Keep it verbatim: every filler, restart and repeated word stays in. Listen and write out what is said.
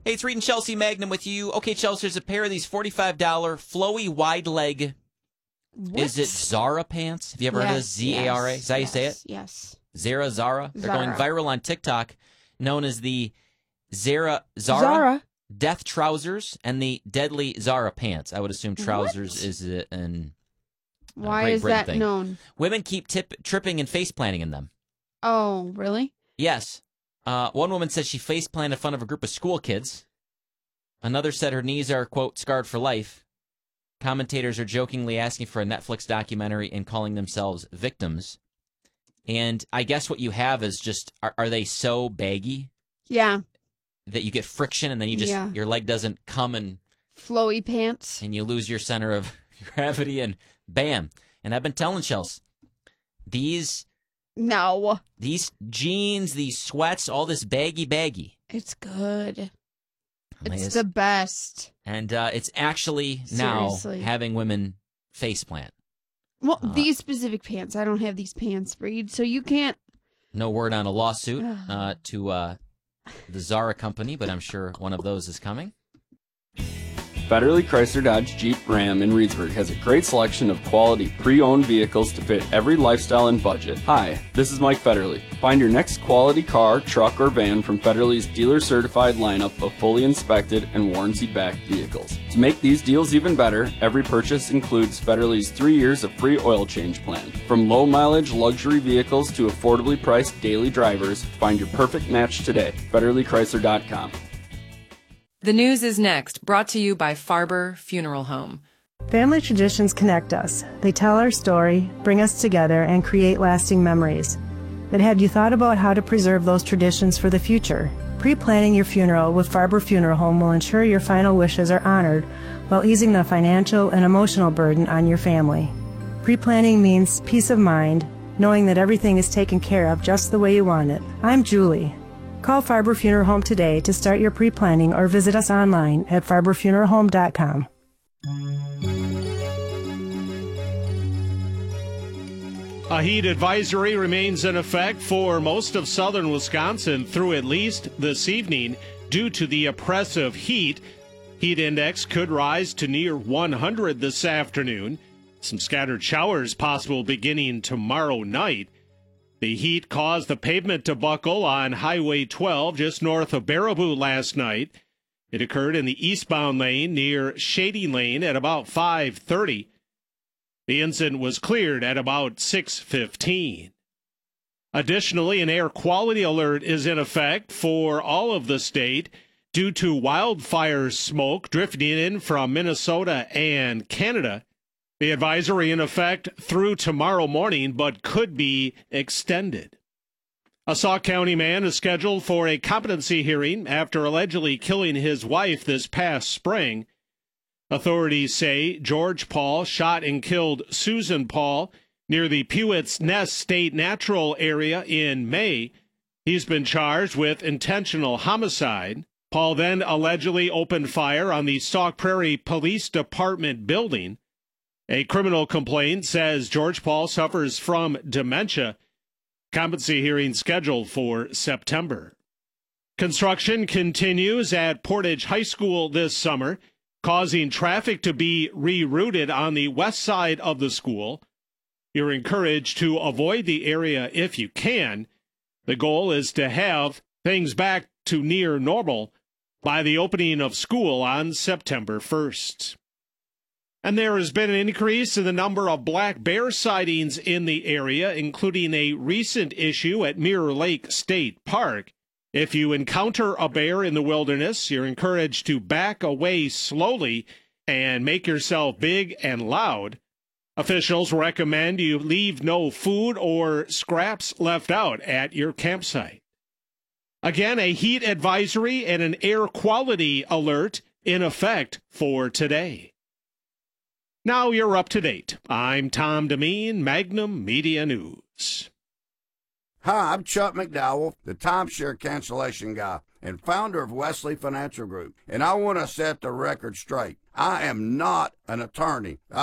Hey, it's Reed and Chelsea Magnum with you. Okay, Chelsea, there's a pair of these forty-five dollars flowy wide leg. What? Is it Zara pants? Have you ever yes, heard of Z A R A? yes, Is that how you yes, say it? Yes. Zara, Zara. They're Zara. going viral on TikTok, known as the Zara, Zara, Zara. Death Trousers and the Deadly Zara Pants. I would assume trousers What? is a- an a Why Great is Britain that thing. known? Women keep tip, tripping and face planting in them. Oh, really? Yes. Uh, one woman said she face planted in front of a group of school kids. Another said her knees are, quote, scarred for life. Commentators are jokingly asking for a Netflix documentary and calling themselves victims. And I guess what you have is just, are, are they so baggy Yeah. that you get friction and then you just, Yeah. your leg doesn't come and, Flowy pants. and you lose your center of gravity and bam. And I've been telling Chelsea, these, No. these jeans, these sweats, all this baggy, baggy. It's good. It's It's the best. And uh, it's actually now Seriously. having women face plant. Well, Uh, these specific pants. I don't have these pants, Reed, so you can't. No word on a lawsuit uh, to uh, the Zara company, but I'm sure one of those is coming. Federally Chrysler Dodge Jeep Ram in Reedsburg has a great selection of quality pre-owned vehicles to fit every lifestyle and budget. Hi, this is Mike Federle. Find your next quality car, truck, or van from Federle's dealer-certified lineup of fully inspected and warranty-backed vehicles. To make these deals even better, every purchase includes Federle's three years of free oil change plan. From low-mileage luxury vehicles to affordably priced daily drivers, find your perfect match today. Federle Chrysler dot com. The news is next, brought to you by Farber Funeral Home. Family traditions connect us. They tell our story, bring us together, and create lasting memories. But have you thought about how to preserve those traditions for the future? Pre-planning your funeral with Farber Funeral Home will ensure your final wishes are honored while easing the financial and emotional burden on your family. Pre-planning means peace of mind, knowing that everything is taken care of just the way you want it. I'm Julie. Call Farber Funeral Home today to start your pre-planning or visit us online at farber funeral home dot com. A heat advisory remains in effect for most of southern Wisconsin through at least this evening due to the oppressive heat. Heat index could rise to near one hundred this afternoon. Some scattered showers possible beginning tomorrow night. The heat caused the pavement to buckle on Highway twelve just north of Baraboo last night. It occurred in the eastbound lane near Shady Lane at about five thirty. The incident was cleared at about six fifteen. Additionally, an air quality alert is in effect for all of the state due to wildfire smoke drifting in from Minnesota and Canada. The advisory in effect through tomorrow morning, but could be extended. A Sauk County man is scheduled for a competency hearing after allegedly killing his wife this past spring. Authorities say George Paul shot and killed Susan Paul near the Pewett's Nest State Natural Area in May. He's been charged with intentional homicide. Paul then allegedly opened fire on the Sauk Prairie Police Department building. A criminal complaint says George Paul suffers from dementia. Competency hearing scheduled for September. Construction continues at Portage High School this summer, causing traffic to be rerouted on the west side of the school. You're encouraged to avoid the area if you can. The goal is to have things back to near normal by the opening of school on September first. And there has been an increase in the number of black bear sightings in the area, including a recent issue at Mirror Lake State Park. If you encounter a bear in the wilderness, you're encouraged to back away slowly and make yourself big and loud. Officials recommend you leave no food or scraps left out at your campsite. Again, a heat advisory and an air quality alert in effect for today. Now you're up to date. I'm Tom Demeen, Magnum Media News. Hi, I'm Chuck McDowell, the timeshare cancellation guy and founder of Wesley Financial Group, and I want to set the record straight. I am not an attorney.